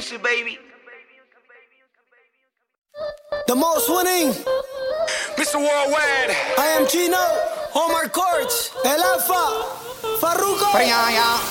Baby. The most winning Mr. Worldwide. I am Chino, Omar Courts, El Alfa, Farruko.